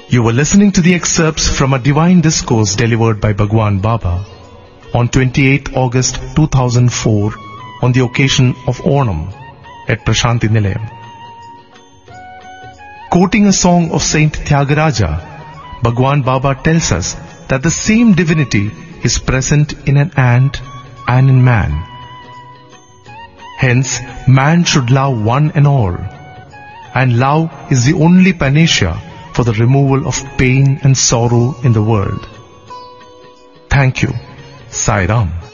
You were listening to the excerpts from a divine discourse delivered by Bhagwan Baba on 28th August 2004 on the occasion of Onam at Prashanti Nilayam. Quoting a song of Saint Tyagaraja, Bhagwan Baba tells us that the same divinity is present in an ant and in man. Hence, man should love one and all, and love is the only panacea for the removal of pain and sorrow in the world. Thank you. Sai Ram.